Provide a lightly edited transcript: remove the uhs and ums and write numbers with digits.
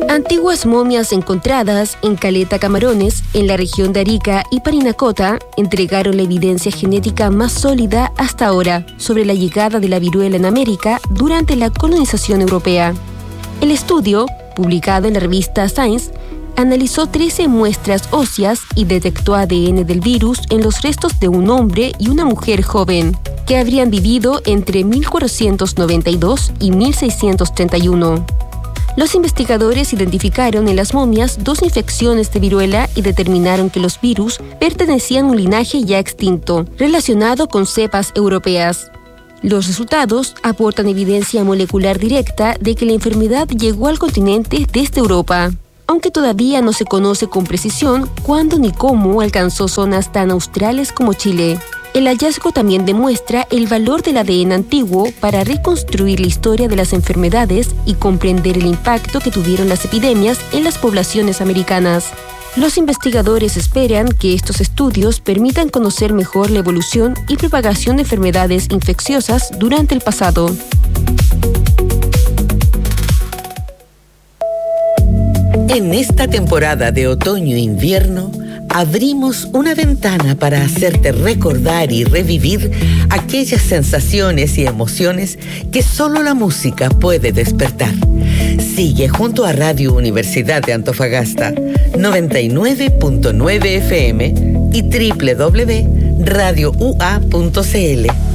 Antiguas momias encontradas en Caleta Camarones, en la región de Arica y Parinacota, entregaron la evidencia genética más sólida hasta ahora sobre la llegada de la viruela en América durante la colonización europea. El estudio, publicado en la revista Science, analizó 13 muestras óseas y detectó ADN del virus en los restos de un hombre y una mujer joven, que habrían vivido entre 1492 y 1631. Los investigadores identificaron en las momias 2 infecciones de viruela y determinaron que los virus pertenecían a un linaje ya extinto, relacionado con cepas europeas. Los resultados aportan evidencia molecular directa de que la enfermedad llegó al continente desde Europa, aunque todavía no se conoce con precisión cuándo ni cómo alcanzó zonas tan australes como Chile. El hallazgo también demuestra el valor del ADN antiguo para reconstruir la historia de las enfermedades y comprender el impacto que tuvieron las epidemias en las poblaciones americanas. Los investigadores esperan que estos estudios permitan conocer mejor la evolución y propagación de enfermedades infecciosas durante el pasado. En esta temporada de otoño-invierno, abrimos una ventana para hacerte recordar y revivir aquellas sensaciones y emociones que solo la música puede despertar. Sigue junto a Radio Universidad de Antofagasta, 99.9 FM y www.radioua.cl.